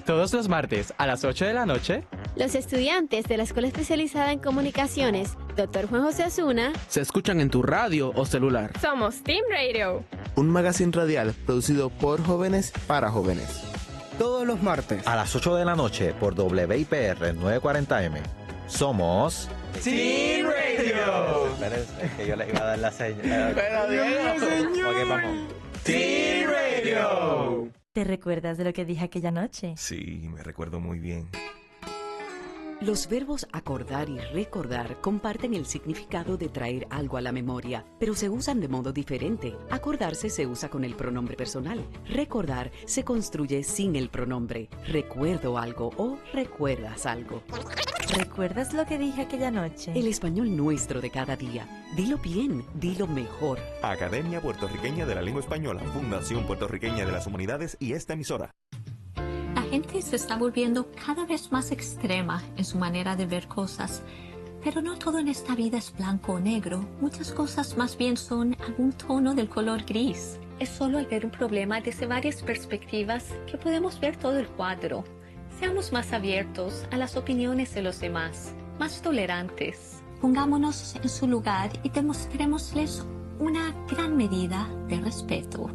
Todos los martes a las 8 de la noche, los estudiantes de la Escuela Especializada en Comunicaciones, Dr. Juan José Osuna, se escuchan en tu radio o celular. Somos Team Radio, un magazine radial producido por jóvenes para jóvenes. Todos los martes a las 8 de la noche por WIPR 940M. Somos Team Radio. Espérense, que yo le iba a dar la señal. Pero Diego, Ok, vamos. Team Radio. ¿Te recuerdas de lo que dije aquella noche? Sí, me recuerdo muy bien. Los verbos acordar y recordar comparten el significado de traer algo a la memoria, pero se usan de modo diferente. Acordarse se usa con el pronombre personal. Recordar se construye sin el pronombre. Recuerdo algo o recuerdas algo. ¿Recuerdas lo que dije aquella noche? El español nuestro de cada día. Dilo bien, dilo mejor. Academia Puertorriqueña de la Lengua Española, Fundación Puertorriqueña de las Humanidades y esta emisora. La gente se está volviendo cada vez más extrema en su manera de ver cosas. Pero no todo en esta vida es blanco o negro. Muchas cosas más bien son algún tono del color gris. Es solo al ver un problema desde varias perspectivas que podemos ver todo el cuadro. Seamos más abiertos a las opiniones de los demás, más tolerantes. Pongámonos en su lugar y demostrémosles una gran medida de respeto.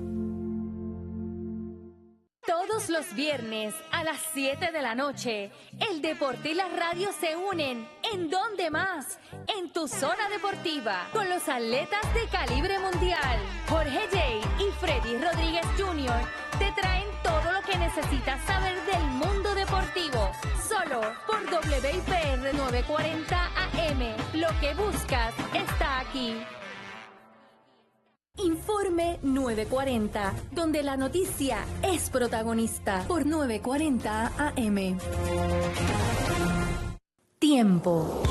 Todos los viernes a las 7 de la noche, el deporte y la radio se unen. ¿En dónde más? En tu zona deportiva, con los atletas de calibre mundial. Jorge Jay y Freddy Rodríguez Jr. te traen todo lo que necesitas saber del mundo deportivo. Solo por WIPR 940 AM. Lo que buscas está aquí. Informe 940, donde la noticia es protagonista, por 940 AM. Tiempo.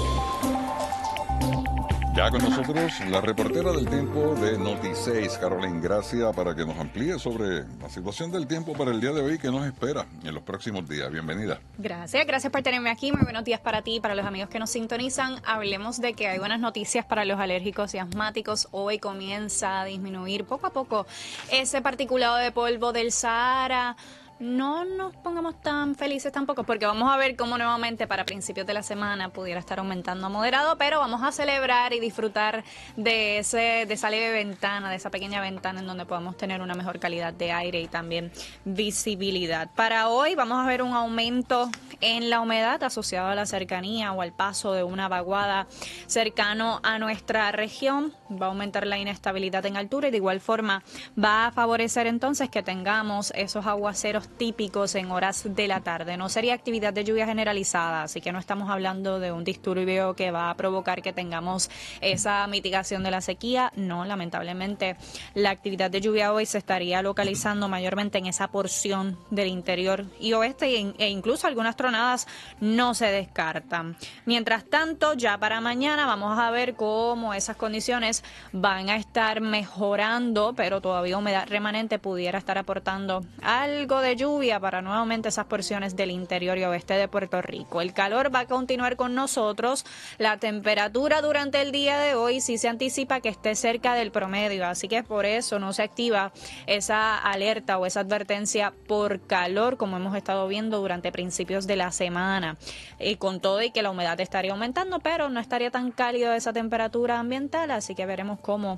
Ya con nosotros la reportera del tiempo de Noti6, Carolyn Gracia, para que nos amplíe sobre la situación del tiempo para el día de hoy que nos espera en los próximos días. Bienvenida. Gracias por tenerme aquí. Muy buenos días para ti, para los amigos que nos sintonizan. Hablemos de que hay buenas noticias para los alérgicos y asmáticos. Hoy comienza a disminuir poco a poco ese particulado de polvo del Sahara. No nos pongamos tan felices tampoco, porque vamos a ver cómo nuevamente para principios de la semana pudiera estar aumentando a moderado, pero vamos a celebrar y disfrutar de esa leve ventana, de esa pequeña ventana en donde podamos tener una mejor calidad de aire y también visibilidad. Para hoy vamos a ver un aumento en la humedad asociado a la cercanía o al paso de una vaguada cercano a nuestra región. Va a aumentar la inestabilidad en altura y de igual forma va a favorecer entonces que tengamos esos aguaceros típicos en horas de la tarde. No sería actividad de lluvia generalizada, así que no estamos hablando de un disturbio que va a provocar que tengamos esa mitigación de la sequía. No, lamentablemente la actividad de lluvia hoy se estaría localizando mayormente en esa porción del interior y oeste e incluso algunas tronadas no se descartan. Mientras tanto, ya para mañana vamos a ver cómo esas condiciones van a estar mejorando, pero todavía humedad remanente pudiera estar aportando algo de lluvia para nuevamente esas porciones del interior y oeste de Puerto Rico. El calor va a continuar con nosotros. La temperatura durante el día de hoy sí se anticipa que esté cerca del promedio, así que por eso no se activa esa alerta o esa advertencia por calor como hemos estado viendo durante principios de la semana. Y con todo y que la humedad estaría aumentando, pero no estaría tan cálido esa temperatura ambiental, así que veremos cómo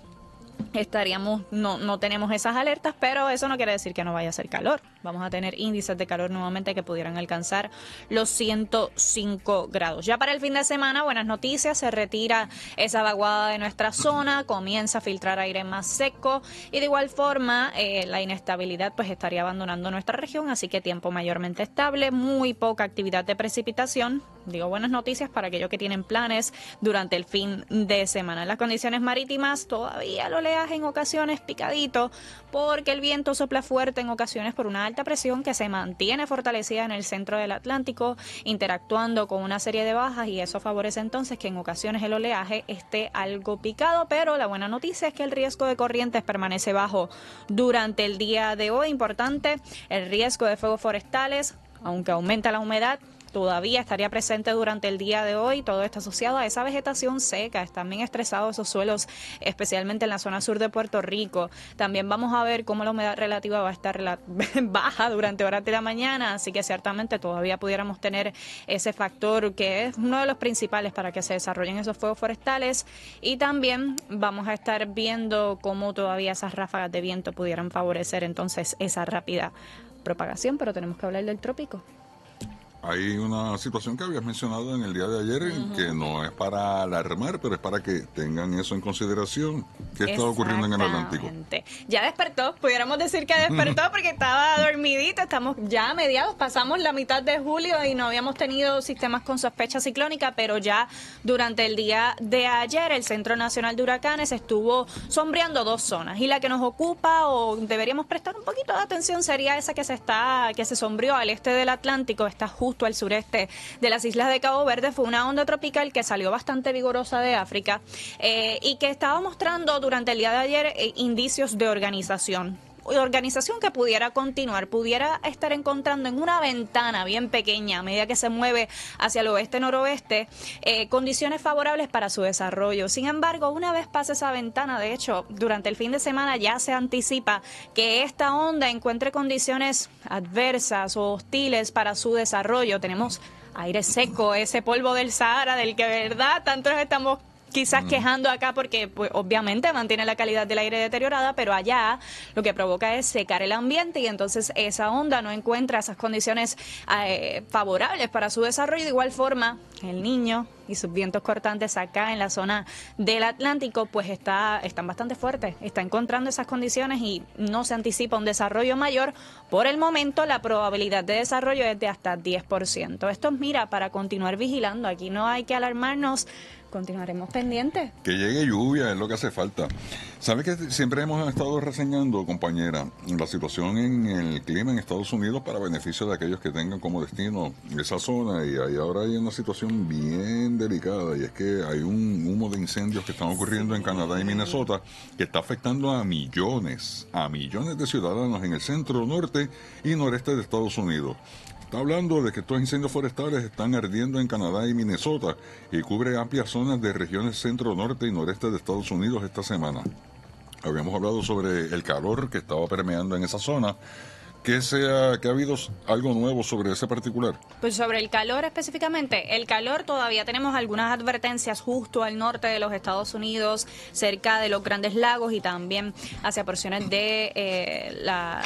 no tenemos esas alertas, pero eso no quiere decir que no vaya a ser calor. Vamos a tener índices de calor nuevamente que pudieran alcanzar los 105 grados. Ya para el fin de semana, buenas noticias, se retira esa vaguada de nuestra zona, comienza a filtrar aire más seco y de igual forma la inestabilidad pues estaría abandonando nuestra región, así que tiempo mayormente estable, muy poca actividad de precipitación. Digo buenas noticias para aquellos que tienen planes durante el fin de semana. Las condiciones marítimas todavía el oleaje en ocasiones picadito porque el viento sopla fuerte en ocasiones por una alta presión que se mantiene fortalecida en el centro del Atlántico, interactuando con una serie de bajas y eso favorece entonces que en ocasiones el oleaje esté algo picado, pero la buena noticia es que el riesgo de corrientes permanece bajo durante el día de hoy. Importante, el riesgo de fuegos forestales, aunque aumenta la humedad, todavía estaría presente durante el día de hoy. Todo está asociado a esa vegetación seca. Están bien estresados esos suelos, especialmente en la zona sur de Puerto Rico. También vamos a ver cómo la humedad relativa va a estar baja durante horas de la mañana, así que ciertamente todavía pudiéramos tener ese factor que es uno de los principales para que se desarrollen esos fuegos forestales. Y también vamos a estar viendo cómo todavía esas ráfagas de viento pudieran favorecer entonces esa rápida propagación, pero tenemos que hablar del trópico. Hay una situación que habías mencionado en el día de ayer, que no es para alarmar, pero es para que tengan eso en consideración. ¿Qué está ocurriendo en el Atlántico? Ya despertó, pudiéramos decir que despertó porque estaba dormidito. Estamos ya a mediados, pasamos la mitad de julio y no habíamos tenido sistemas con sospecha ciclónica, pero ya durante el día de ayer el Centro Nacional de Huracanes estuvo sombreando 2 zonas, y la que nos ocupa o deberíamos prestar un poquito de atención sería esa que se sombreó al este del Atlántico, está justo al sureste de las islas de Cabo Verde. Fue una onda tropical que salió bastante vigorosa de África y que estaba mostrando durante el día de ayer indicios de organización que pudiera continuar, pudiera estar encontrando en una ventana bien pequeña a medida que se mueve hacia el oeste-noroeste condiciones favorables para su desarrollo. Sin embargo, una vez pase esa ventana, de hecho, durante el fin de semana ya se anticipa que esta onda encuentre condiciones adversas o hostiles para su desarrollo. Tenemos aire seco, ese polvo del Sahara del que, verdad, tanto nos estamos quizás quejando acá porque pues, obviamente mantiene la calidad del aire deteriorada, pero allá lo que provoca es secar el ambiente y entonces esa onda no encuentra esas condiciones favorables para su desarrollo. De igual forma, el Niño y sus vientos cortantes acá en la zona del Atlántico pues están bastante fuertes, está encontrando esas condiciones y no se anticipa un desarrollo mayor. Por el momento la probabilidad de desarrollo es de hasta 10%. Esto mira para continuar vigilando, aquí no hay que alarmarnos. Continuaremos pendientes. Que llegue lluvia es lo que hace falta. ¿Sabes que siempre hemos estado reseñando, compañera, la situación en el clima en Estados Unidos para beneficio de aquellos que tengan como destino esa zona? Y ahí ahora hay una situación bien delicada, y es que hay un humo de incendios que están ocurriendo en Canadá y Minnesota que está afectando a millones de ciudadanos en el centro, norte y noreste de Estados Unidos. Está hablando de que estos incendios forestales están ardiendo en Canadá y Minnesota y cubre amplias zonas de regiones centro, norte y noreste de Estados Unidos esta semana. Habíamos hablado sobre el calor que estaba permeando en esa zona. ¿Que ha habido algo nuevo sobre ese particular? Pues sobre el calor específicamente, el calor todavía tenemos algunas advertencias justo al norte de los Estados Unidos, cerca de los Grandes Lagos y también hacia porciones de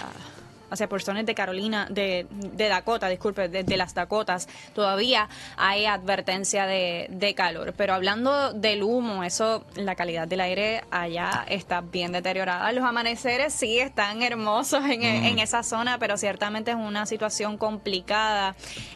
hacia porciones de Carolina, de Dakota, disculpe, de las Dakotas, todavía hay advertencia de calor. Pero hablando del humo, la calidad del aire allá está bien deteriorada. Los amaneceres sí están hermosos en esa zona, pero ciertamente es una situación complicada.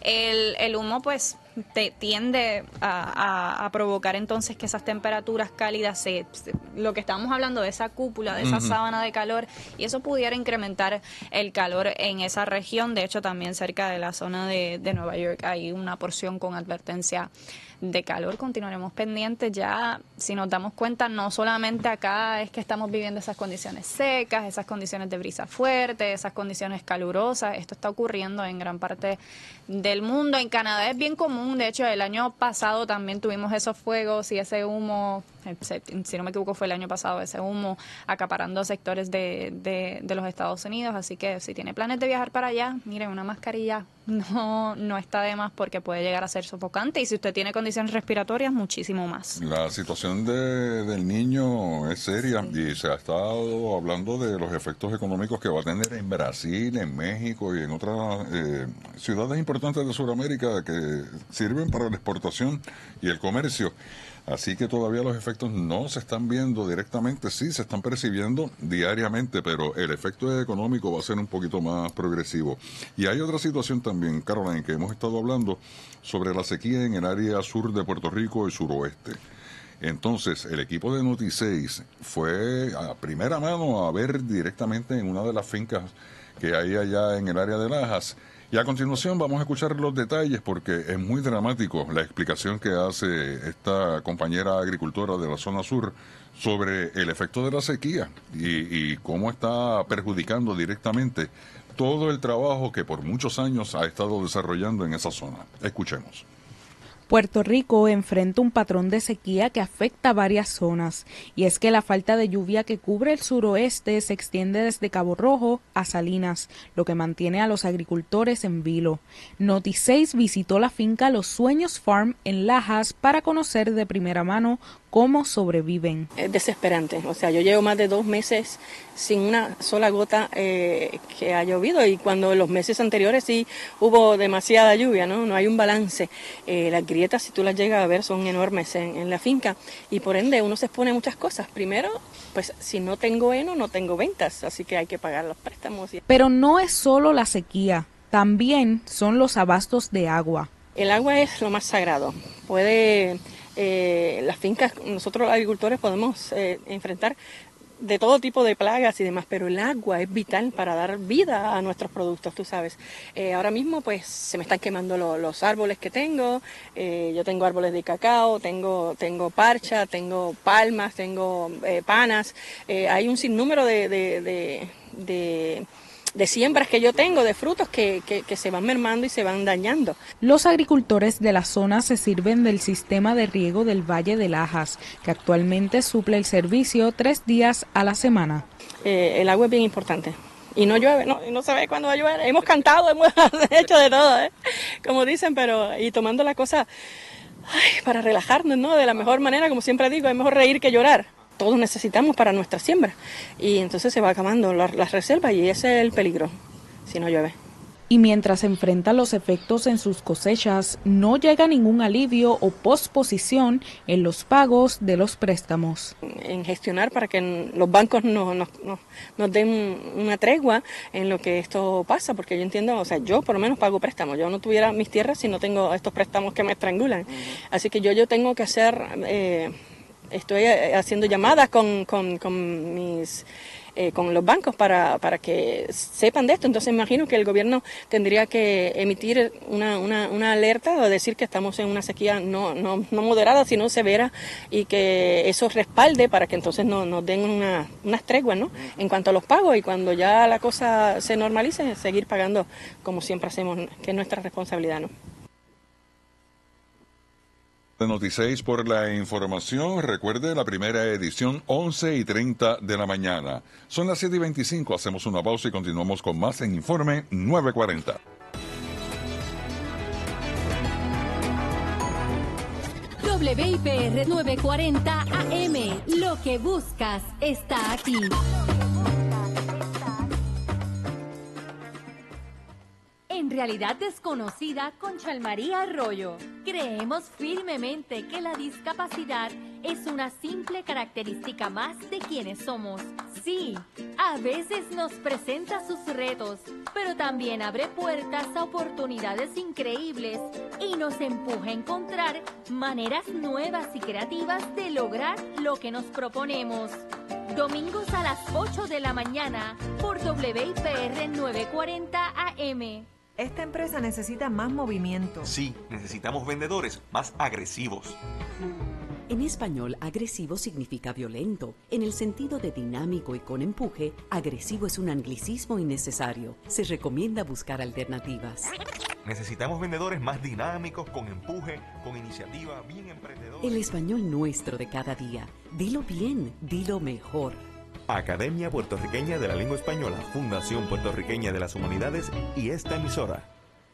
El humo, pues, tiende a provocar entonces que esas temperaturas cálidas lo que estamos hablando de esa cúpula, de esa sábana de calor, y eso pudiera incrementar el calor en esa región. De hecho, también cerca de la zona de Nueva York hay una porción con advertencia de calor. Continuaremos pendientes. Ya, si nos damos cuenta, no solamente acá es que estamos viviendo esas condiciones secas, esas condiciones de brisa fuerte, esas condiciones calurosas. Esto está ocurriendo en gran parte del mundo. En Canadá es bien común. De hecho, el año pasado también tuvimos esos fuegos y ese humo, si no me equivoco fue el año pasado, ese humo acaparando sectores de los Estados Unidos. Así que si tiene planes de viajar para allá, miren, una mascarilla no está de más porque puede llegar a ser sofocante, y si usted tiene condiciones respiratorias, muchísimo más. La situación del Niño es seria, y se ha estado hablando de los efectos económicos que va a tener en Brasil, en México y en otras ciudades importantes de Sudamérica que sirven para la exportación y el comercio. Así que todavía los efectos no se están viendo directamente, sí se están percibiendo diariamente, pero el efecto económico va a ser un poquito más progresivo. Y hay otra situación también, Caroline, que hemos estado hablando sobre la sequía en el área sur de Puerto Rico y suroeste. Entonces, el equipo de Noti6 fue a primera mano a ver directamente en una de las fincas que hay allá en el área de Lajas. Y a continuación vamos a escuchar los detalles porque es muy dramático la explicación que hace esta compañera agricultora de la zona sur sobre el efecto de la sequía y cómo está perjudicando directamente todo el trabajo que por muchos años ha estado desarrollando en esa zona. Escuchemos. Puerto Rico enfrenta un patrón de sequía que afecta a varias zonas, y es que la falta de lluvia que cubre el suroeste se extiende desde Cabo Rojo a Salinas, lo que mantiene a los agricultores en vilo. Noti6 visitó la finca Los Sueños Farm en Lajas para conocer de primera mano cómo sobreviven. Es desesperante, o sea, yo llevo más de 2 meses sin una sola gota que ha llovido, y cuando los meses anteriores sí hubo demasiada lluvia, no hay un balance. Las grietas, si tú las llegas a ver, son enormes en la finca, y por ende uno se expone a muchas cosas. Primero, pues si no tengo heno, no tengo ventas, así que hay que pagar los préstamos. Pero no es solo la sequía, también son los abastos de agua. El agua es lo más sagrado. Las fincas, nosotros los agricultores podemos enfrentar de todo tipo de plagas y demás, pero el agua es vital para dar vida a nuestros productos, tú sabes. Ahora mismo pues se me están quemando los árboles que tengo. Yo tengo árboles de cacao, tengo parcha, tengo palmas, tengo panas. Hay un sinnúmero de siembras que yo tengo, de frutos que se van mermando y se van dañando. Los agricultores de la zona se sirven del sistema de riego del Valle de Lajas, que actualmente suple el servicio 3 días a la semana. El agua es bien importante. Y no llueve, no se ve cuándo va a llover. Hemos cantado, hemos hecho de todo, como dicen, y tomando la cosa para relajarnos, ¿no? De la mejor manera, como siempre digo, es mejor reír que llorar. Todos necesitamos para nuestra siembra, y entonces se va acabando las reservas, y ese es el peligro si no llueve. Y mientras enfrenta los efectos en sus cosechas, no llega ningún alivio o posposición en los pagos de los préstamos. En gestionar para que los bancos nos den una tregua en lo que esto pasa, porque yo entiendo, o sea, yo por lo menos pago préstamos. Yo no tuviera mis tierras si no tengo estos préstamos que me estrangulan. Así que yo tengo que hacer... Estoy haciendo llamadas con los bancos para que sepan de esto. Entonces imagino que el gobierno tendría que emitir una alerta o decir que estamos en una sequía no moderada, sino severa, y que eso respalde para que entonces nos den unas treguas, ¿no? En cuanto a los pagos, y cuando ya la cosa se normalice, seguir pagando como siempre hacemos, que es nuestra responsabilidad, ¿no? Noti6 por la información. Recuerde, la primera edición 11:30 de la mañana. Son las 7:25. Hacemos una pausa y continuamos con más en Informe 940. WIPR 940 AM. Lo que buscas está aquí. En Realidad Desconocida con Chalmaría Arroyo, creemos firmemente que la discapacidad es una simple característica más de quienes somos. Sí, a veces nos presenta sus retos, pero también abre puertas a oportunidades increíbles y nos empuja a encontrar maneras nuevas y creativas de lograr lo que nos proponemos. Domingos a las 8 de la mañana por WIPR 940 AM. Esta empresa necesita más movimiento. Sí, necesitamos vendedores más agresivos. En español, agresivo significa violento. En el sentido de dinámico y con empuje, agresivo es un anglicismo innecesario. Se recomienda buscar alternativas. Necesitamos vendedores más dinámicos, con empuje, con iniciativa, bien emprendedores. El español nuestro de cada día. Dilo bien, dilo mejor. Academia Puertorriqueña de la Lengua Española, Fundación Puertorriqueña de las Humanidades y esta emisora.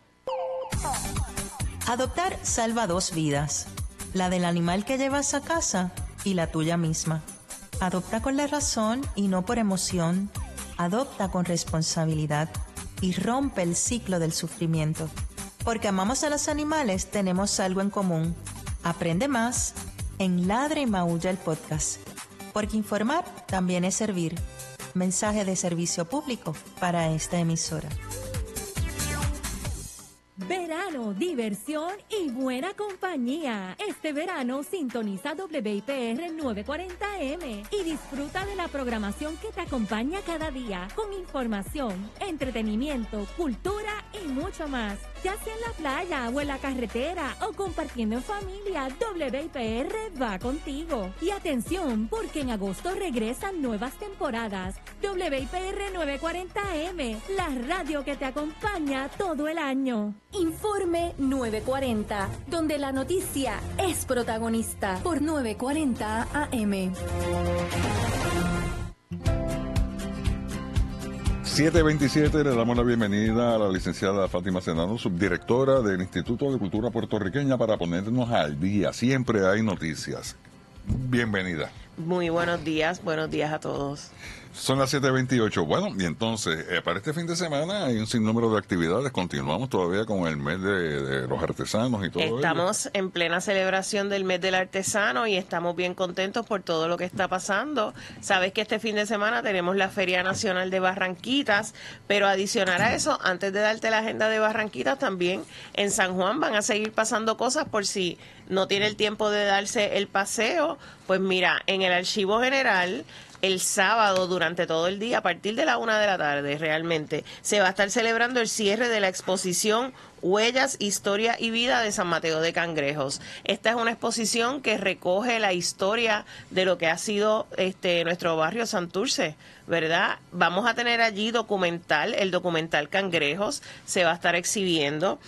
Adoptar salva 2 vidas, la del animal que llevas a casa y la tuya misma. Adopta con la razón y no por emoción. Adopta con responsabilidad y rompe el ciclo del sufrimiento. Porque amamos a los animales, tenemos algo en común. Aprende más en Ladra y Maulla, el podcast. Porque informar también es servir. Mensaje de servicio público para esta emisora. Verano, diversión y buena compañía. Este verano sintoniza WIPR 940M y disfruta de la programación que te acompaña cada día, con información, entretenimiento, cultura y mucho más. Ya sea en la playa o en la carretera o compartiendo en familia, WIPR va contigo. Y atención, porque en agosto regresan nuevas temporadas. WIPR 940M, la radio que te acompaña todo el año. Informe 940, donde la noticia es protagonista, por 940 AM. 7:27, le damos la bienvenida a la licenciada Fátima Senano, subdirectora del Instituto de Cultura Puertorriqueña, para ponernos al día. Siempre hay noticias. Bienvenida. Muy buenos días a todos. Son las 7:28. Bueno, y entonces, para este fin de semana hay un sinnúmero de actividades. Continuamos todavía con el mes de los artesanos y todo eso. Estamos en plena celebración del mes del artesano y estamos bien contentos por todo lo que está pasando. Sabes que este fin de semana tenemos la Feria Nacional de Barranquitas, pero adicional a eso, antes de darte la agenda de Barranquitas, también en San Juan van a seguir pasando cosas por si no tiene el tiempo de darse el paseo. Pues mira, en el Archivo General, el sábado durante todo el día, a partir de la 1 de la tarde, realmente, se va a estar celebrando el cierre de la exposición Huellas, Historia y Vida de San Mateo de Cangrejos. Esta es una exposición que recoge la historia de lo que ha sido nuestro barrio Santurce, ¿verdad? Vamos a tener allí el documental Cangrejos, se va a estar exhibiendo,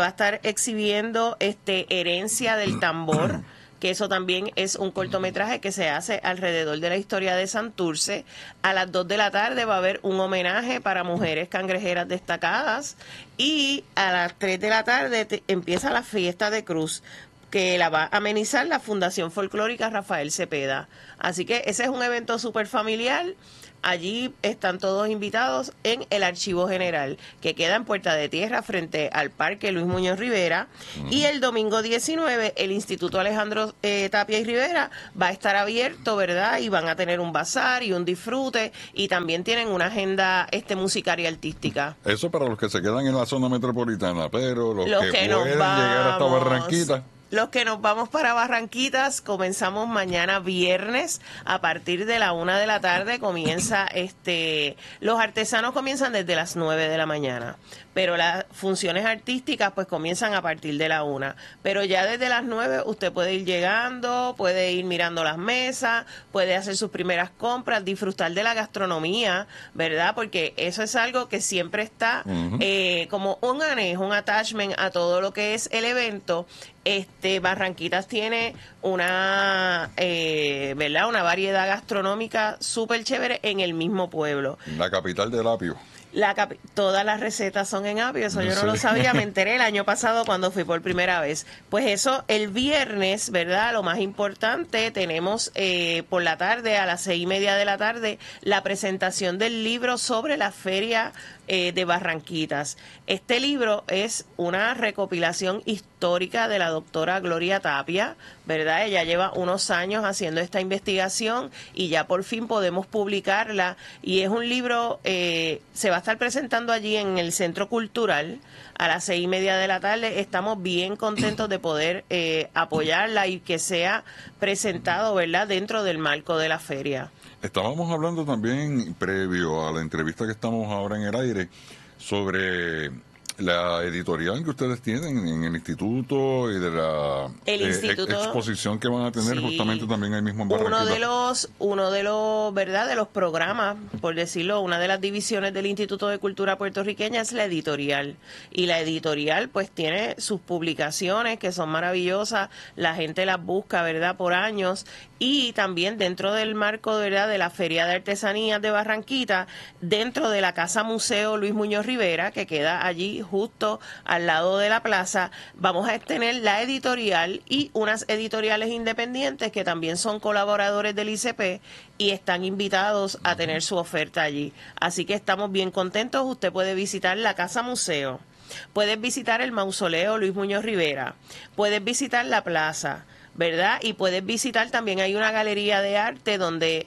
Herencia del Tambor, que eso también es un cortometraje que se hace alrededor de la historia de Santurce. A las 2 de la tarde va a haber un homenaje para mujeres cangrejeras destacadas y a las 3 de la tarde empieza la fiesta de Cruz, que la va a amenizar la Fundación Folclórica Rafael Cepeda. Así que ese es un evento súper familiar. Allí están todos invitados en el Archivo General, que queda en Puerta de Tierra frente al Parque Luis Muñoz Rivera. Y el domingo 19, el Instituto Alejandro Tapia y Rivera va a estar abierto, ¿verdad? Y van a tener un bazar y un disfrute, y también tienen una agenda musical y artística. Eso para los que se quedan en la zona metropolitana, pero los que pueden llegar hasta Barranquita. Los que nos vamos para Barranquitas, comenzamos mañana viernes a partir de la 1 de la tarde. Comienza los artesanos comienzan desde las 9 de la mañana, pero las funciones artísticas pues comienzan a partir de la 1. Pero ya desde las 9 usted puede ir llegando, puede ir mirando las mesas, puede hacer sus primeras compras, disfrutar de la gastronomía, ¿verdad? Porque eso es algo que siempre está como un anejo, un attachment a todo lo que es el evento. Barranquitas tiene una variedad gastronómica súper chévere en el mismo pueblo. La capital del apio. Todas las recetas son en apio, eso yo no lo sabía, me enteré el año pasado cuando fui por primera vez. Pues eso, el viernes, ¿verdad? Lo más importante, tenemos por la tarde, a las 6:30 de la tarde, la presentación del libro sobre la Feria de Barranquitas. Este libro es una recopilación histórica de la doctora Gloria Tapia, ¿verdad? Ella lleva unos años haciendo esta investigación y ya por fin podemos publicarla, y es un libro, se va a estar presentando allí en el Centro Cultural a las 6:30 de la tarde. Estamos bien contentos de poder apoyarla y que sea presentado, ¿verdad?, dentro del marco de la feria. Estábamos hablando también, previo a la entrevista que estamos ahora en el aire, sobre la editorial que ustedes tienen en el instituto y de la exposición que van a tener justamente también ahí mismo en Barranquita. Uno de los, ¿verdad?, de los programas, por decirlo, una de las divisiones del Instituto de Cultura Puertorriqueña es la editorial. Y la editorial pues tiene sus publicaciones que son maravillosas, la gente las busca, ¿verdad?, por años. Y también dentro del marco, ¿verdad?, de la Feria de Artesanías de Barranquita, dentro de la Casa Museo Luis Muñoz Rivera, que queda allí justo al lado de la plaza, vamos a tener la editorial y unas editoriales independientes que también son colaboradores del ICP y están invitados a tener su oferta allí. Así que estamos bien contentos. Usted puede visitar la Casa Museo, puedes visitar el Mausoleo Luis Muñoz Rivera, puedes visitar la plaza, ¿verdad? Y puedes visitar también, hay una galería de arte donde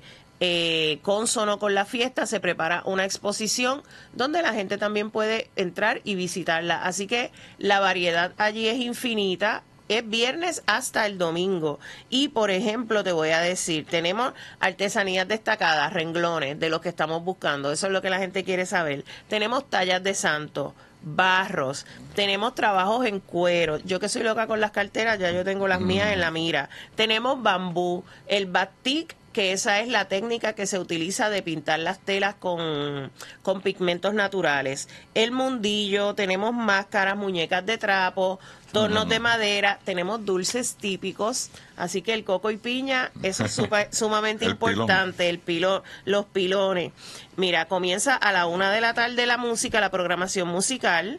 consono con la fiesta se prepara una exposición donde la gente también puede entrar y visitarla. Así que la variedad allí es infinita. Es viernes hasta el domingo. Y, por ejemplo, te voy a decir, tenemos artesanías destacadas, renglones, de los que estamos buscando. Eso es lo que la gente quiere saber. Tenemos tallas de santo, barros, tenemos trabajos en cuero. Yo que soy loca con las carteras, ya yo tengo las mías en la mira. Tenemos bambú, el batik que esa es la técnica que se utiliza de pintar las telas con pigmentos naturales. El mundillo, tenemos máscaras, muñecas de trapo, tornos de madera, tenemos dulces típicos, así que el coco y piña, eso es sumamente importante, los pilones. Mira, comienza a la 1 de la tarde la música, la programación musical.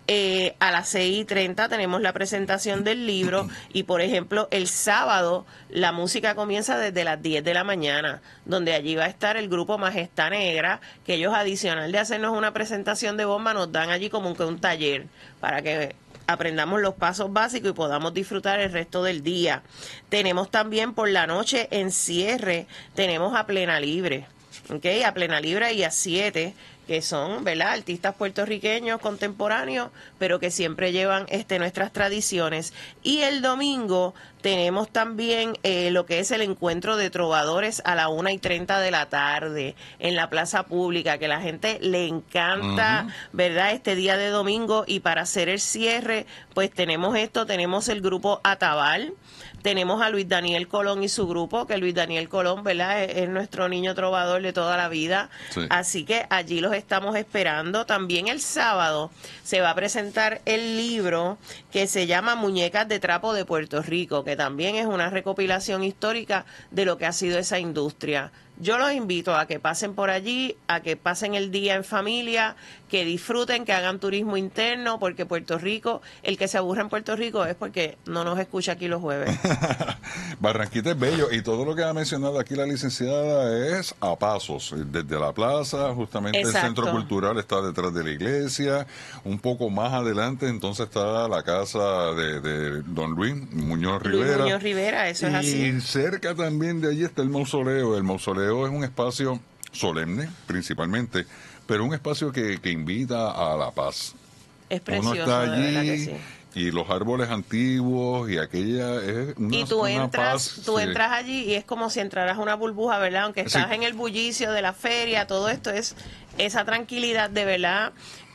A las 6:30 tenemos la presentación del libro y, por ejemplo, el sábado la música comienza desde las 10 de la mañana, donde allí va a estar el grupo Majestad Negra, que ellos, adicional de hacernos una presentación de bomba, nos dan allí como un taller para que aprendamos los pasos básicos y podamos disfrutar el resto del día. Tenemos también por la noche en cierre, tenemos a Plena Libre, ¿okay? A Plena Libre y a 7, que son, ¿verdad?, artistas puertorriqueños contemporáneos, pero que siempre llevan nuestras tradiciones. Y el domingo tenemos también lo que es el encuentro de trovadores a la 1:30 de la tarde en la plaza pública, que la gente le encanta, ¿verdad?, este día de domingo. Y para hacer el cierre, pues tenemos el grupo Atabal. Tenemos a Luis Daniel Colón y su grupo, que Luis Daniel Colón, ¿verdad?, es nuestro niño trovador de toda la vida. Sí. Así que allí los estamos esperando. También el sábado se va a presentar el libro que se llama Muñecas de Trapo de Puerto Rico, que también es una recopilación histórica de lo que ha sido esa industria. Yo los invito a que pasen por allí, a que pasen el día en familia, que disfruten, que hagan turismo interno, porque Puerto Rico, el que se aburre en Puerto Rico es porque no nos escucha aquí los jueves. Barranquita es bello y todo lo que ha mencionado aquí la licenciada es a pasos, desde la plaza, justamente. Exacto. El centro cultural está detrás de la iglesia, un poco más adelante entonces está la casa de don Luis Muñoz Rivera. Luis Muñoz Rivera, eso es así. Y cerca también de allí está el mausoleo. El mausoleo es un espacio solemne, principalmente, pero un espacio que invita a la paz. Es precioso, uno está allí, de verdad que sí. Y los árboles antiguos y aquella es una, y tú entras, paz, tú sí. entras allí y es como si entraras a una burbuja, ¿verdad? Aunque estás en el bullicio de la feria, todo esto es esa tranquilidad, de verdad.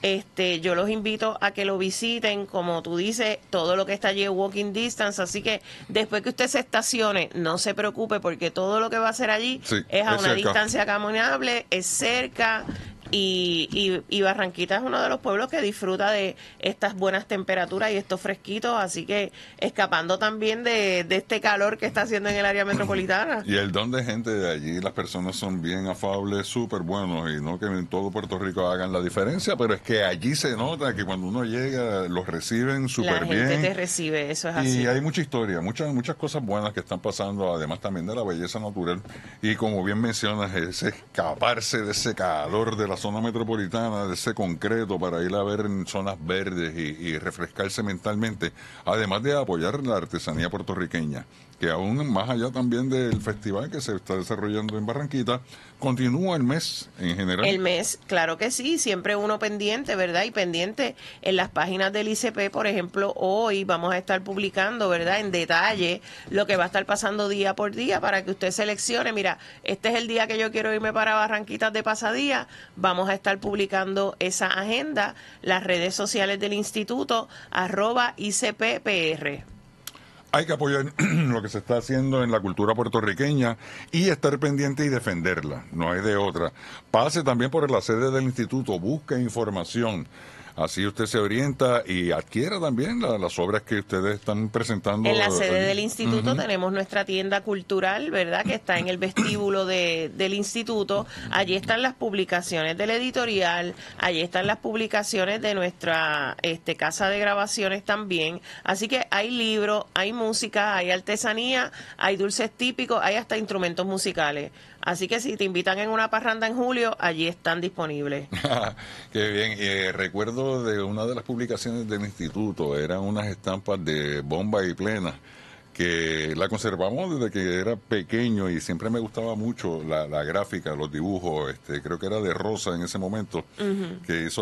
Yo los invito a que lo visiten, como tú dices, todo lo que está allí es walking distance, así que después que usted se estacione, no se preocupe porque todo lo que va a hacer allí es a una distancia caminable, es cerca. Y Barranquita es uno de los pueblos que disfruta de estas buenas temperaturas y estos fresquitos, así que escapando también de este calor que está haciendo en el área metropolitana. Y el don de gente de allí, las personas son bien afables, súper buenos, y no que en todo Puerto Rico hagan la diferencia, pero es que allí se nota que cuando uno llega los reciben súper bien. La gente te recibe, eso es así. Y hay mucha historia, muchas cosas buenas que están pasando, además también de la belleza natural, y como bien mencionas, ese escaparse de ese calor de la zona metropolitana, de ese concreto, para ir a ver en zonas verdes y refrescarse mentalmente, además de apoyar la artesanía puertorriqueña, que aún más allá también del festival que se está desarrollando en Barranquita, continúa el mes en general. El mes, claro que sí, siempre uno pendiente, ¿verdad? Y pendiente en las páginas del ICP, por ejemplo, hoy vamos a estar publicando, ¿verdad?, en detalle lo que va a estar pasando día por día para que usted seleccione. Mira, este es el día que yo quiero irme para Barranquitas de pasadía. Vamos a estar publicando esa agenda, las redes sociales del instituto, @ICPPR. Hay que apoyar lo que se está haciendo en la cultura puertorriqueña y estar pendiente y defenderla, no hay de otra. Pase también por la sede del instituto, busque información. Así usted se orienta y adquiera también las obras que ustedes están presentando. En la sede del instituto tenemos nuestra tienda cultural, ¿verdad?, que está en el vestíbulo del instituto. Allí están las publicaciones del editorial, allí están las publicaciones de nuestra casa de grabaciones también. Así que hay libros, hay música, hay artesanía, hay dulces típicos, hay hasta instrumentos musicales. Así que si te invitan en una parranda en julio, allí están disponibles. Qué bien. Recuerdo de una de las publicaciones del instituto, eran unas estampas de Bomba y Plena, que la conservamos desde que era pequeño y siempre me gustaba mucho la gráfica, los dibujos. Creo que era de Rosa en ese momento, que hizo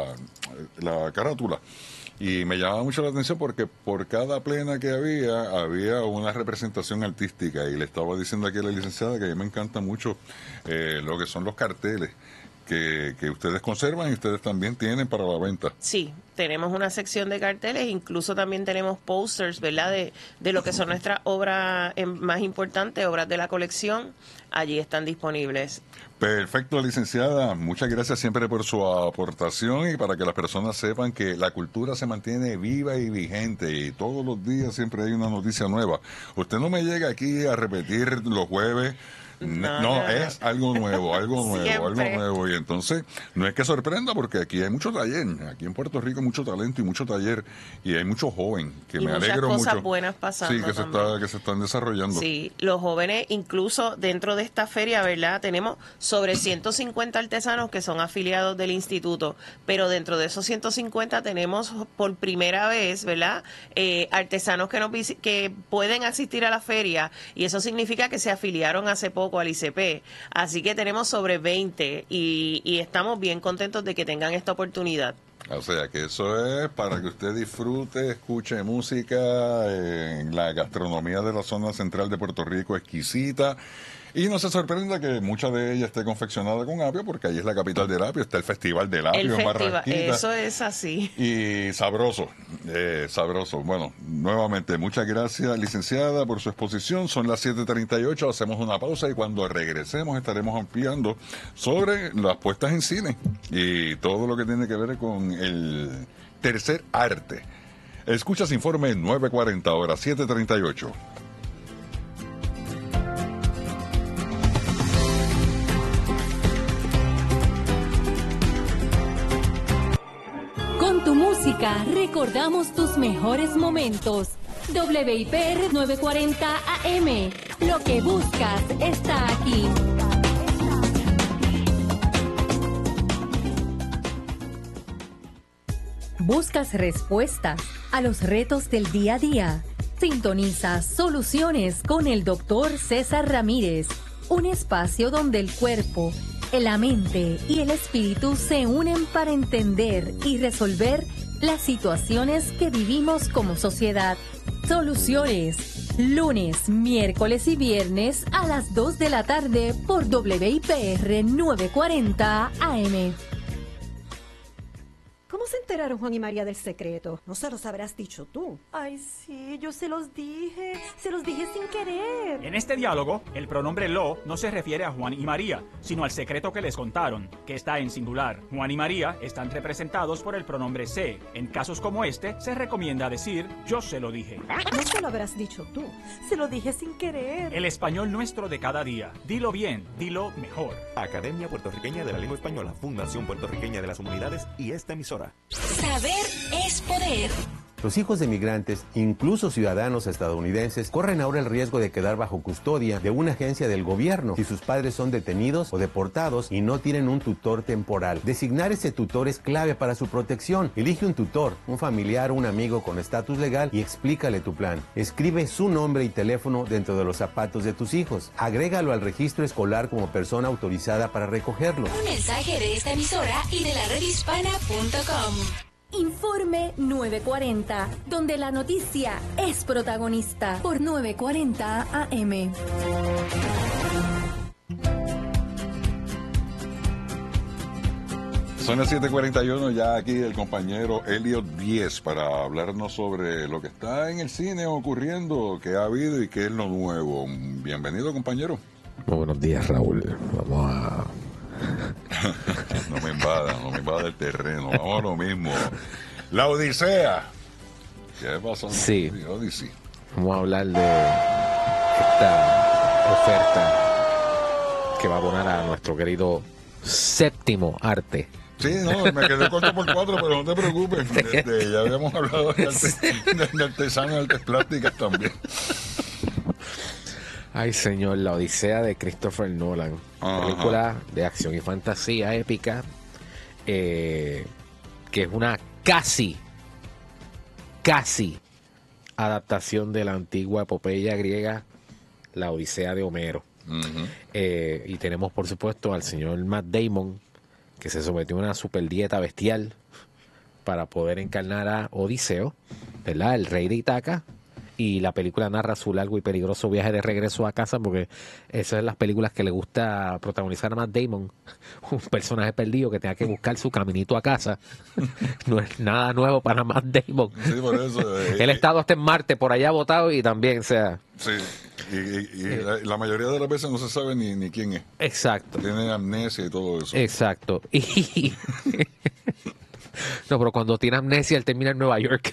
la carátula. Y me llamaba mucho la atención porque por cada plena que había una representación artística. Y le estaba diciendo aquí a la licenciada que a mí me encanta mucho lo que son los carteles, que ustedes conservan y ustedes también tienen para la venta. Sí, tenemos una sección de carteles, incluso también tenemos posters, ¿verdad? De lo que son nuestras obras más importantes, obras de la colección. Allí están disponibles. Perfecto, licenciada. Muchas gracias siempre por su aportación y para que las personas sepan que la cultura se mantiene viva y vigente y todos los días siempre hay una noticia nueva. Usted no me llega aquí a repetir los jueves. No, es algo nuevo, algo nuevo. Y entonces, no es que sorprenda porque aquí hay mucho taller. Aquí en Puerto Rico hay mucho talento y mucho taller. Y hay mucho joven, que y me alegro mucho. muchas cosas buenas pasando. Sí, que se están desarrollando. Sí, los jóvenes, incluso dentro de esta feria, ¿verdad? Tenemos sobre 150 artesanos que son afiliados del instituto. Pero dentro de esos 150 tenemos por primera vez, ¿verdad? Artesanos que pueden asistir a la feria. Y eso significa que se afiliaron hace poco al ICP. Así que tenemos sobre 20 y estamos bien contentos de que tengan esta oportunidad. O sea, que eso es para que usted disfrute, escuche música, la gastronomía de la zona central de Puerto Rico exquisita. Y no se sorprenda que mucha de ella esté confeccionada con apio, porque ahí es la capital del apio, está el Festival del Apio en Barranquita. Eso es así. Y sabroso, sabroso. Bueno, nuevamente, muchas gracias, licenciada, por su exposición. Son las 7:38, hacemos una pausa y cuando regresemos estaremos ampliando sobre las puestas en cine y todo lo que tiene que ver con el tercer arte. Escuchas Informe 940, ahora 7:38. Con tu música recordamos tus mejores momentos. WIPR 940 AM. Lo que buscas está aquí. ¿Buscas respuestas a los retos del día a día? Sintoniza Soluciones con el Dr. César Ramírez, un espacio donde el cuerpo, la mente y el espíritu se unen para entender y resolver las situaciones que vivimos como sociedad. Soluciones, lunes, miércoles y viernes a las 2 de la tarde por WIPR 940 AM. ¿Cómo se enteraron Juan y María del secreto? No se los habrás dicho tú. Ay, sí, yo se los dije sin querer. En este diálogo, el pronombre lo no se refiere a Juan y María, sino al secreto que les contaron, que está en singular. Juan y María están representados por el pronombre se. En casos como este, se recomienda decir yo se lo dije. No se lo habrás dicho tú. Se lo dije sin querer. El español nuestro de cada día. Dilo bien, dilo mejor. Academia Puertorriqueña de la Lengua Española, Fundación Puertorriqueña de las Humanidades y esta emisora. Saber es poder. Los hijos de migrantes, incluso ciudadanos estadounidenses, corren ahora el riesgo de quedar bajo custodia de una agencia del gobierno si sus padres son detenidos o deportados y no tienen un tutor temporal. Designar ese tutor es clave para su protección. Elige un tutor, un familiar o un amigo con estatus legal y explícale tu plan. Escribe su nombre y teléfono dentro de los zapatos de tus hijos. Agrégalo al registro escolar como persona autorizada para recogerlo. Un mensaje de esta emisora y de la redhispana.com. Informe 940, donde la noticia es protagonista por 940 AM. Son las 7:41, ya aquí el compañero Elliot 10 para hablarnos sobre lo que está en el cine ocurriendo, qué ha habido y qué es lo nuevo. Bienvenido, compañero. Muy buenos días, Raúl. Vamos a... no me invada el terreno. Vamos a lo mismo. La Odisea. ¿Qué pasó? Sí. Odyssey. Vamos a hablar de esta oferta que va a abonar a nuestro querido séptimo arte. Sí, no, me quedé corto por 4, pero no te preocupes. Ya habíamos hablado de artesanos y artes plásticas también. Ay, señor, La Odisea de Christopher Nolan. Ajá. Película de acción y fantasía épica, que es una casi adaptación de la antigua epopeya griega, La Odisea de Homero. Uh-huh. Y tenemos, por supuesto, al señor Matt Damon, que se sometió a una super dieta bestial para poder encarnar a Odiseo, ¿verdad? El rey de Ítaca. y la película narra su largo y peligroso viaje de regreso a casa, porque esas son las películas que le gusta protagonizar a Matt Damon, un personaje perdido que tenga que buscar su caminito a casa. No es nada nuevo para Matt Damon. Sí, por eso. Él ha estado hasta en Marte por allá botado y también, o sea... Sí, y la mayoría de las veces no se sabe ni quién es. Exacto. Tiene amnesia y todo eso. Exacto. Y... No, pero cuando tiene amnesia, él termina en Nueva York.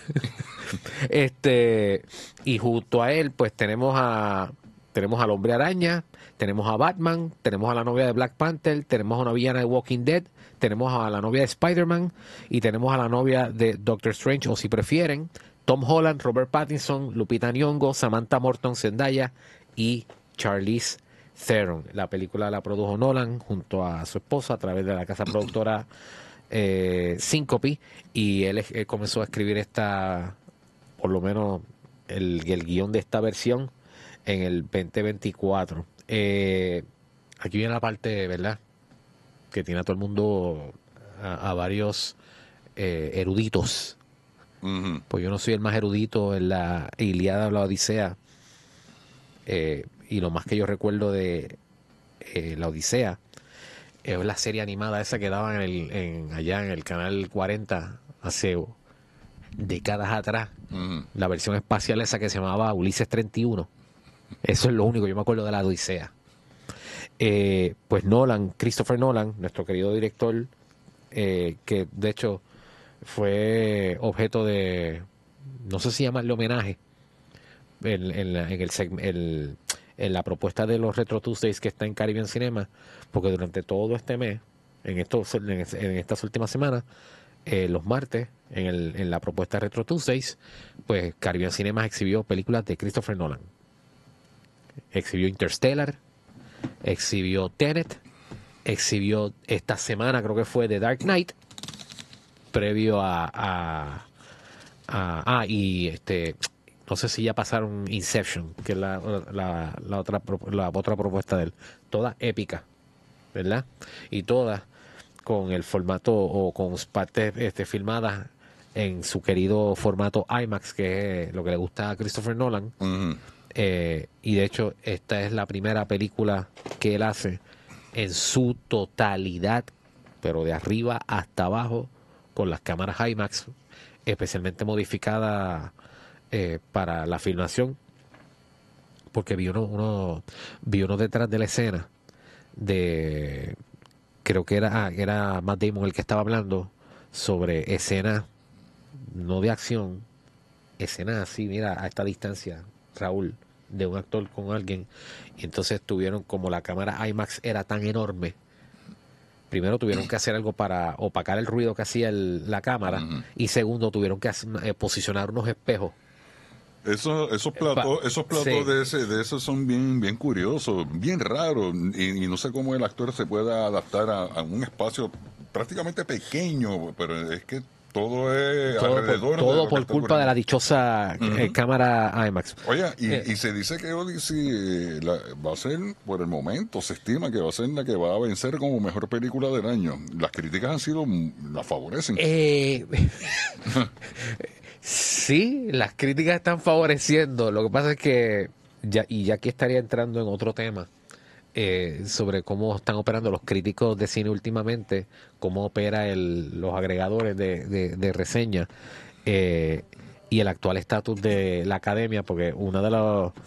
Y junto a él, pues tenemos al Hombre Araña, tenemos a Batman, tenemos a la novia de Black Panther, tenemos a una villana de Walking Dead, tenemos a la novia de Spider-Man y tenemos a la novia de Doctor Strange, o si prefieren, Tom Holland, Robert Pattinson, Lupita Nyong'o, Samantha Morton, Zendaya y Charlize Theron. La película la produjo Nolan junto a su esposa a través de la casa productora Syncope, y él comenzó a escribir por lo menos el guión de esta versión en el 2024. Aquí viene la parte, ¿verdad?, que tiene a todo el mundo, a varios eruditos. Pues yo no soy el más erudito en la Ilíada o la Odisea, y lo más que yo recuerdo de la Odisea es la serie animada esa que daban allá en el canal 40 hace décadas atrás. La versión espacial esa que se llamaba Ulises 31. Eso es lo único, yo me acuerdo de la Odisea. Pues Christopher Nolan, nuestro querido director, que de hecho fue objeto de, no sé si llamarle homenaje, en la propuesta de los Retro Tuesdays que está en Caribbean Cinema, porque durante todo este mes, en estas últimas semanas, los martes, en la propuesta de Retro Tuesdays, pues Caribbean Cinema exhibió películas de Christopher Nolan. Exhibió Interstellar, exhibió Tenet, exhibió esta semana, creo que fue The Dark Knight, previo no sé si ya pasaron Inception, que es la otra propuesta de él. Todas épicas, ¿verdad? Y todas con el formato o con partes filmadas en su querido formato IMAX, que es lo que le gusta a Christopher Nolan. Y de hecho, esta es la primera película que él hace en su totalidad, pero de arriba hasta abajo, con las cámaras IMAX, especialmente modificadas para la filmación, porque vi uno detrás de la escena de, creo que era Matt Damon el que estaba hablando sobre escenas no de acción, escenas así, mira, a esta distancia, Raúl, de un actor con alguien, y entonces tuvieron, como la cámara IMAX era tan enorme, primero tuvieron que hacer algo para opacar el ruido que hacía la cámara, y segundo tuvieron que posicionar unos espejos. Esos platos sí, de esos son bien curiosos, bien raros, y no sé cómo el actor se pueda adaptar a un espacio prácticamente pequeño, pero es que todo es alrededor. Todo por culpa de la dichosa cámara IMAX. Oye, y se dice que Odyssey va a ser, por el momento, se estima que va a ser la que va a vencer como mejor película del año. Las críticas la favorecen. Sí, las críticas están favoreciendo. Lo que pasa es que, ya aquí estaría entrando en otro tema, sobre cómo están operando los críticos de cine últimamente, cómo opera los agregadores de reseña, y el actual estatus de la academia, porque uno de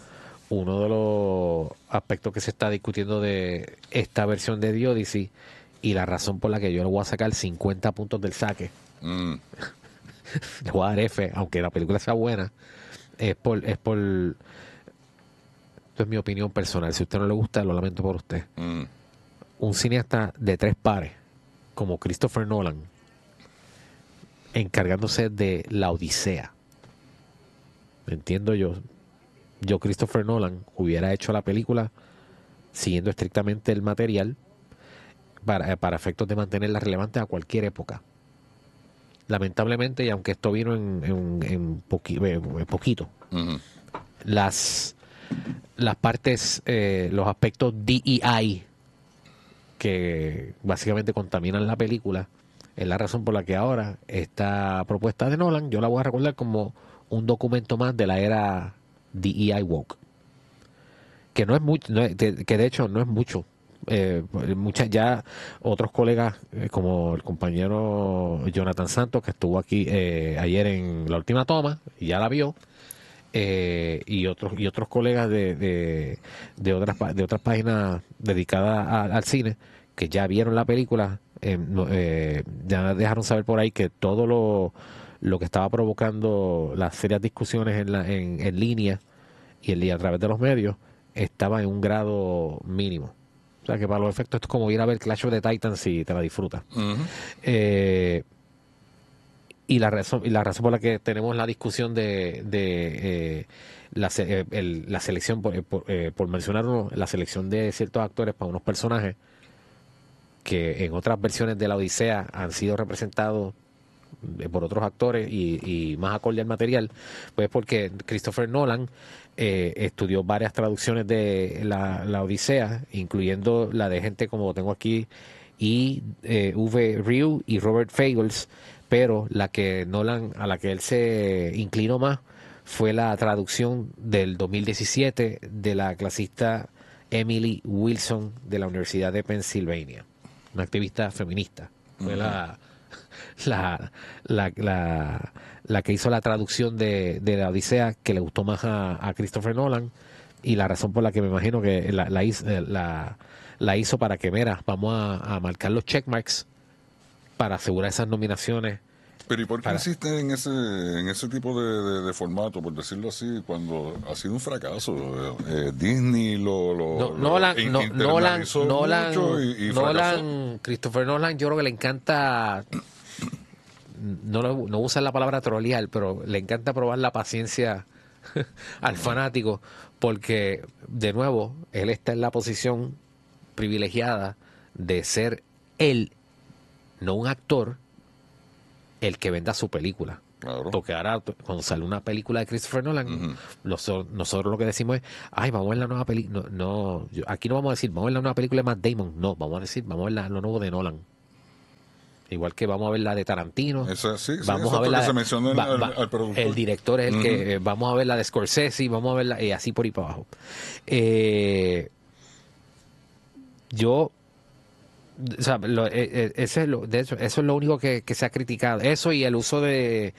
los aspectos que se está discutiendo de esta versión de The Odyssey, y la razón por la que yo le voy a sacar 50 puntos del saque, le voy a dar F, aunque la película sea buena, esto es mi opinión personal. Si a usted no le gusta, lo lamento por usted. Un cineasta de 3 pares, como Christopher Nolan, encargándose de la Odisea. Entiendo yo, Christopher Nolan, hubiera hecho la película siguiendo estrictamente el material para efectos de mantenerla relevante a cualquier época. Lamentablemente, y aunque esto vino en poquito, las partes, los aspectos DEI que básicamente contaminan la película, es la razón por la que ahora esta propuesta de Nolan yo la voy a recordar como un documento más de la era DEI Woke. Que no es mucho, que de hecho no es mucho. Ya otros colegas, como el compañero Jonathan Santos, que estuvo aquí ayer en La Última Toma, y ya la vio, y otros colegas de otras páginas dedicadas al cine, que ya vieron la película, ya dejaron saber por ahí que todo lo que estaba provocando las serias discusiones en línea y a través de los medios estaba en un grado mínimo. O sea que para los efectos esto es como ir a ver Clash of the Titans y te la disfrutas. Y la razón por la que tenemos la discusión de la selección, por mencionar la selección de ciertos actores para unos personajes que en otras versiones de la Odisea han sido representados por otros actores y más acorde al material, pues porque Christopher Nolan estudió varias traducciones de la Odisea, incluyendo la de gente como tengo aquí, Uwe Ryu y Robert Fagles, pero a la que él se inclinó más fue la traducción del 2017 de la clasista Emily Wilson de la Universidad de Pensilvania, una activista feminista. Fue la que hizo la traducción de la Odisea, que le gustó más a Christopher Nolan, y la razón por la que me imagino que la hizo para que, mira, vamos a marcar los checkmarks para asegurar esas nominaciones. Pero ¿y por qué insisten en ese tipo de formato, por decirlo así, cuando ha sido un fracaso? Disney internalizó mucho y fracasó. Christopher Nolan, yo creo que le encanta, no usa la palabra trolear, pero le encanta probar la paciencia al fanático, porque, de nuevo, él está en la posición privilegiada de ser él, no un actor, el que venda su película. Claro. Porque ahora, cuando sale una película de Christopher Nolan, nosotros lo que decimos es, vamos a ver la nueva película. Aquí no vamos a decir, vamos a ver la nueva película de Matt Damon. No, vamos a decir, vamos a ver lo nuevo de Nolan. Igual que vamos a ver la de Tarantino. Vamos a ver la al productor. El director es el que vamos a ver la de Scorsese, vamos a ver y así por ahí para abajo. O sea, eso es lo único que se ha criticado. Eso y el uso de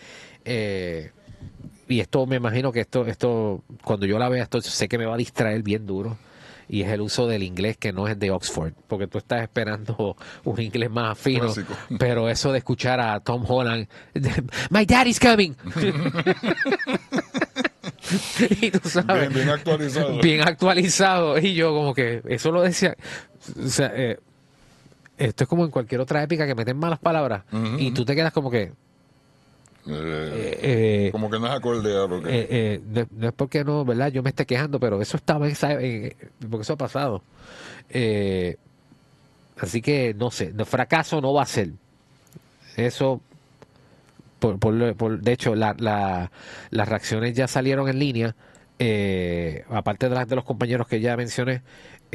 y esto me imagino que esto cuando yo la vea, esto sé que me va a distraer bien duro, y es el uso del inglés que no es de Oxford, porque tú estás esperando un inglés más fino. Clásico. Pero eso de escuchar a Tom Holland, "My daddy's coming", y tú sabes, bien actualizado, y yo como que eso lo decía, o sea, esto es como en cualquier otra épica que meten malas palabras y tú te quedas como que como que no es acorde a lo que no es porque no, ¿verdad? Yo me esté quejando, pero eso estaba porque eso ha pasado, así que no sé, fracaso no va a ser eso. De hecho, las reacciones ya salieron en línea, aparte de las de los compañeros que ya mencioné,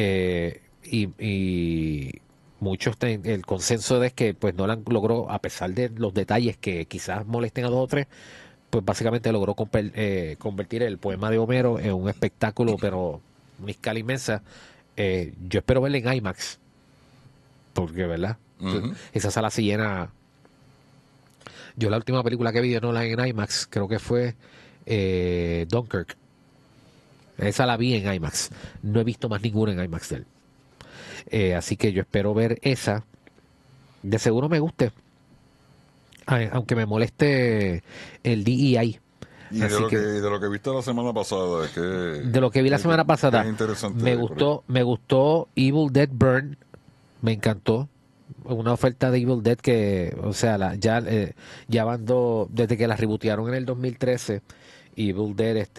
y muchos el consenso es que pues Nolan logró, a pesar de los detalles que quizás molesten a 2 o 3, pues básicamente logró convertir el poema de Homero en un espectáculo, pero una escala inmensa. Yo espero verla en IMAX, porque, ¿verdad? Esa sala se llena. Yo la última película que vi de Nolan en IMAX creo que fue Dunkirk. Esa la vi en IMAX. No he visto más ninguna en IMAX de él. Así que yo espero ver esa. De seguro me guste, aunque me moleste el DEI. Y de lo que viste la semana pasada, de lo que vi la semana pasada, me gustó Evil Dead Burn, me encantó. Una oferta de Evil Dead que, o sea, ya van desde que la rebootearon en el 2013. Evil Dead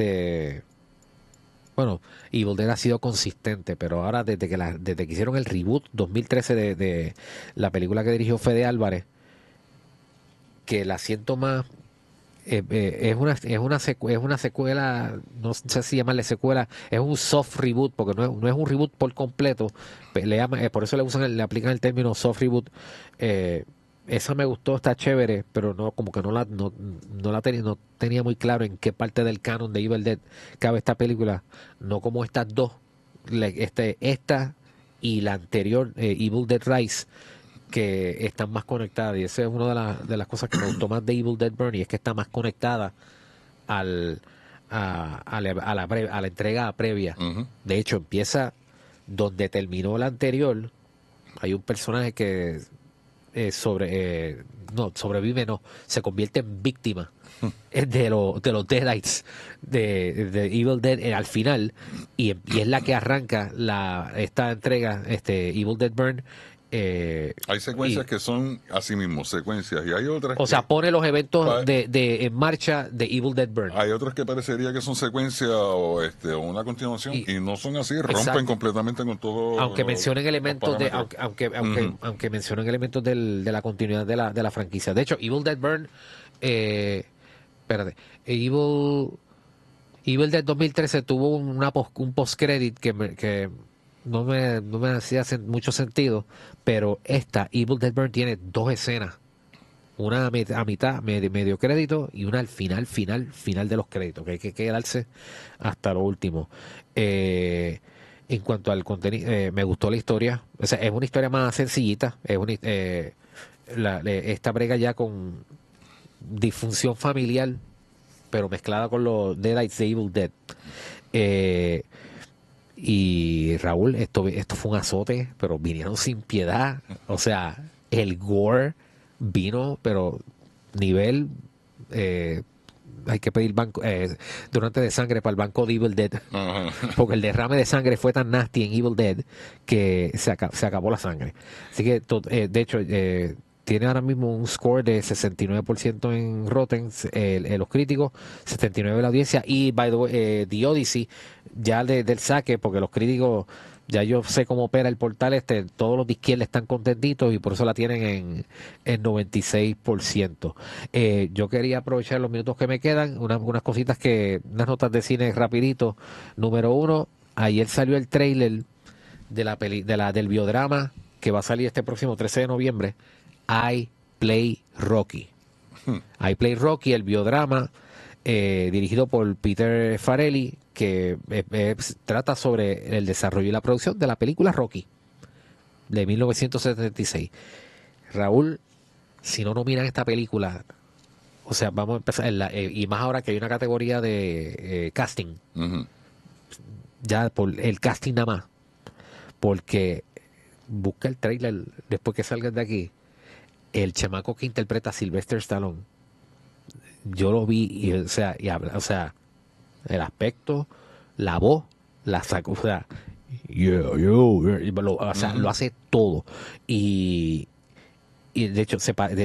Evil Dead ha sido consistente, pero ahora desde que hicieron el reboot 2013 de la película que dirigió Fede Álvarez, que la siento más, es una secuela, no sé si llamarle secuela, es un soft reboot, porque no es un reboot por completo, por eso le aplican el término soft reboot. esa me gustó, está chévere, pero no, como que no tenía muy claro en qué parte del canon de Evil Dead cabe esta película, no como estas dos, esta y la anterior, Evil Dead Rise, que están más conectadas, y esa es una de las cosas que me gustó más de Evil Dead Bernie, es que está más conectada a la entrega previa. De hecho, empieza donde terminó la anterior. Hay un personaje que se convierte en víctima de los Deadites de Evil Dead al final, y es la que arranca esta entrega, Evil Dead Burn. Hay secuencias que son así mismo, secuencias, y hay otras pone los eventos en marcha de Evil Dead Burn. Hay otros que parecería que son secuencias o una continuación, y no son así, rompen completamente con todo. Aunque mencionen elementos aunque mencionen elementos de la continuidad de la franquicia. De hecho, Evil Dead Burn, Evil Dead 2013 tuvo un post-credit que no me hacía mucho sentido, pero esta Evil Dead Burn tiene dos escenas, una a mitad, medio crédito, y una al final de los créditos, que hay que quedarse hasta lo último. En cuanto al contenido, me gustó la historia. O sea, es una historia más sencillita, esta brega ya con disfunción familiar, pero mezclada con los Deadites de Evil Dead. Y Raúl, esto fue un azote, pero vinieron sin piedad. O sea, el gore vino, pero nivel, hay que pedir donante de sangre para el banco de Evil Dead, porque el derrame de sangre fue tan nasty en Evil Dead que se acabó la sangre. Así que, de hecho, tiene ahora mismo un score de 69% en Rotten, los críticos, 79% de la audiencia, y by the way, The Odyssey, ya del saque, porque los críticos, ya yo sé cómo opera el portal todos los de izquierda están contentitos y por eso la tienen en 96%. Yo quería aprovechar los minutos que me quedan, unas cositas unas notas de cine rapidito. Número 1, ayer salió el trailer del biodrama que va a salir este próximo 13 de noviembre, I Play Rocky. I Play Rocky, el biodrama dirigido por Peter Farrelly, que trata sobre el desarrollo y la producción de la película Rocky de 1976. Raúl, si no nominan esta película, o sea, vamos a empezar y más ahora que hay una categoría de casting, ya por el casting nada más, porque busca el trailer después que salgas de aquí. El chamaco que interpreta a Sylvester Stallone, yo lo vi y habla, o sea, el aspecto, la voz, la sacó, o sea, lo hace todo. Y de hecho,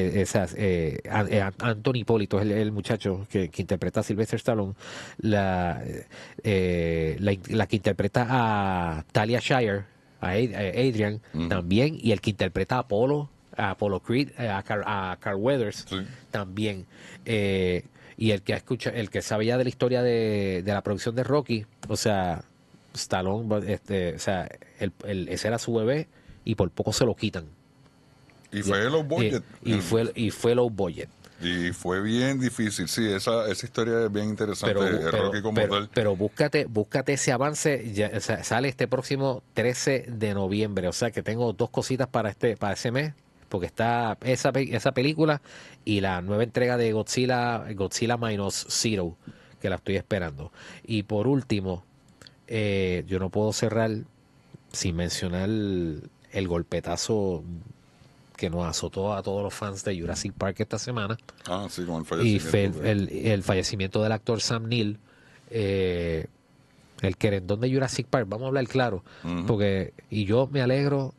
Anthony Hipólito es el muchacho que interpreta a Sylvester Stallone, la que interpreta a Talia Shire, a Adrian, también, y el que interpreta a Apollo Creed, a Carl Weathers, también. Y el que sabe ya de la historia de la producción de Rocky, o sea, Stallone, ese era su bebé y por poco se lo quitan. Y fue low budget. Y fue low budget. Y fue bien difícil, sí, esa historia es bien interesante, Rocky como tal. Pero búscate ese avance, o sea, sale este próximo 13 de noviembre, o sea que tengo dos cositas para ese mes, porque está esa película y la nueva entrega de Godzilla Minus Zero, que la estoy esperando. Y por último, yo no puedo cerrar sin mencionar el golpetazo que nos azotó a todos los fans de Jurassic Park esta semana. Ah, sí, con el fallecimiento. Y el fallecimiento del actor Sam Neill, el querendón de Jurassic Park, vamos a hablar claro, porque yo me alegro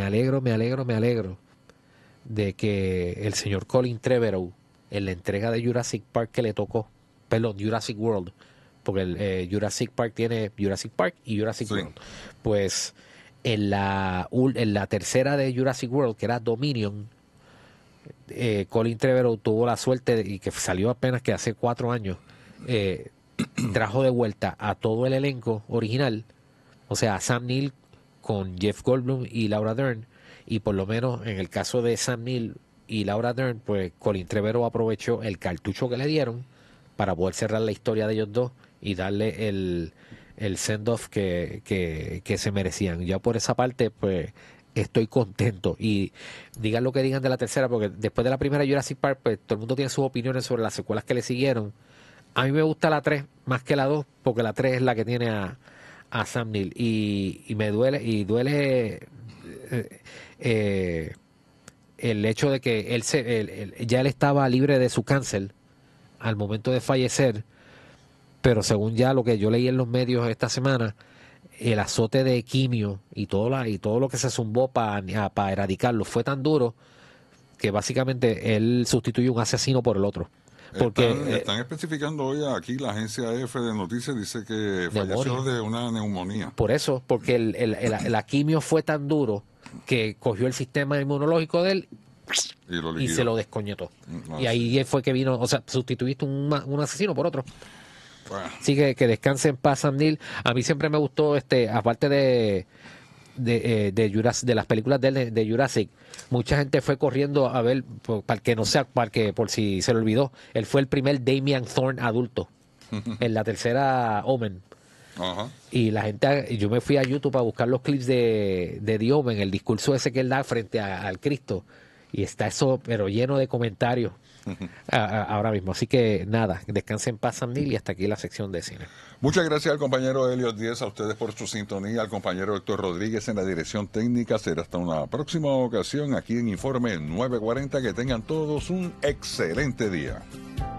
de que el señor Colin Trevorrow, en la entrega de Jurassic Park que le tocó, perdón, Jurassic World, porque el Jurassic Park tiene Jurassic Park y Jurassic World, pues en la tercera de Jurassic World, que era Dominion, Colin Trevorrow tuvo la suerte y que salió apenas que hace 4 años, trajo de vuelta a todo el elenco original, o sea, a Sam Neill con Jeff Goldblum y Laura Dern, y por lo menos en el caso de Sam Neill y Laura Dern, pues Colin Trevorrow aprovechó el cartucho que le dieron para poder cerrar la historia de ellos dos y darle el send-off que se merecían. Ya por esa parte, pues estoy contento. Y digan lo que digan de la tercera, porque después de la primera Jurassic Park, pues todo el mundo tiene sus opiniones sobre las secuelas que le siguieron. A mí me gusta la 3 más que la 2, porque la 3 es la que tiene a Sam Neill. Y me duele el hecho de que ya él estaba libre de su cáncer al momento de fallecer, pero según ya lo que yo leí en los medios esta semana, el azote de quimio y todo lo que se zumbó para erradicarlo fue tan duro que básicamente él sustituye un asesino por el otro. Porque están especificando hoy aquí la agencia EFE de noticias, dice que falleció de una neumonía. Por eso, porque la quimio fue tan duro que cogió el sistema inmunológico de él y se lo descoñetó. Y ahí fue que vino, o sea, sustituiste un asesino por otro. Bueno. Así que descanse en paz, Sam Neill. A mí siempre me gustó, aparte de las películas de Jurassic, mucha gente fue corriendo a ver, para que no sea, por si se le olvidó, él fue el primer Damian Thorne adulto en la tercera Omen. Ajá. Y la gente, yo me fui a YouTube a buscar los clips de The Omen, el discurso ese que él da frente al Cristo, y está eso pero lleno de comentarios ahora mismo. Así que nada, descanse en paz, Sam Neill, y hasta aquí la sección de cine. Muchas gracias al compañero Elliot Díez, a ustedes por su sintonía, al compañero Héctor Rodríguez en la dirección técnica. Será hasta una próxima ocasión aquí en Informe 940. Que tengan todos un excelente día.